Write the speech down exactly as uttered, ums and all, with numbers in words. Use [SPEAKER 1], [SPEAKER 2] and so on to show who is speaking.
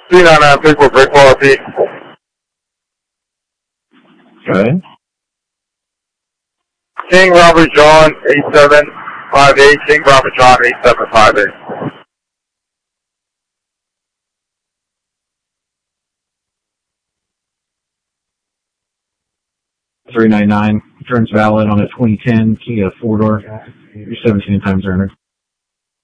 [SPEAKER 1] three nine nine, three four, break quality.
[SPEAKER 2] Okay.
[SPEAKER 1] King Robert John, eight seven five eight. King Robert John, eight seven five eight.
[SPEAKER 2] three nine nine, turns valid on a twenty ten Kia four-door. You're seventeen times earner.